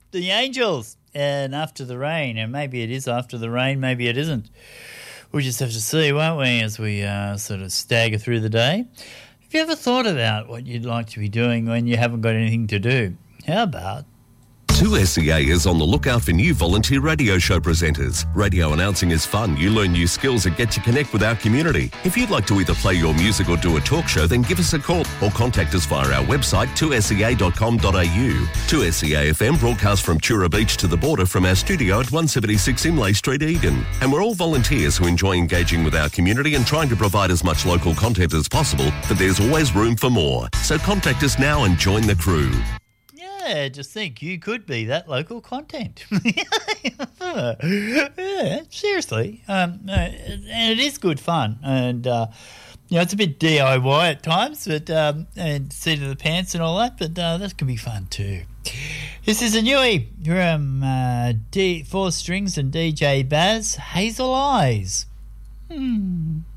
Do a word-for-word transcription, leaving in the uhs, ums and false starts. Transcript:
The Angels and After the Rain, and maybe it is After the Rain, maybe it isn't. We'll just have to see, won't we, as we uh, sort of stagger through the day. Have you ever thought about what you'd like to be doing when you haven't got anything to do? How about two S E A is on the lookout for new volunteer radio show presenters. Radio announcing is fun. You learn new skills and get to connect with our community. If you'd like to either play your music or do a talk show, then give us a call or contact us via our website, two S E A dot com dot a u. two S E A F M broadcasts from Tura Beach to the border from our studio at one seventy-six Imlay Street, Egan. And we're all volunteers who enjoy engaging with our community and trying to provide as much local content as possible, but there's always room for more. So contact us now and join the crew. Yeah, just think you could be that local content. Yeah, seriously. Um, no, and it is good fun. And, uh, you know, it's a bit D I Y at times, but um, and seat of the pants and all that, but uh, that can be fun too. This is a newie from uh, D- Four Strings and D J Baz, Hazel Eyes. Hmm.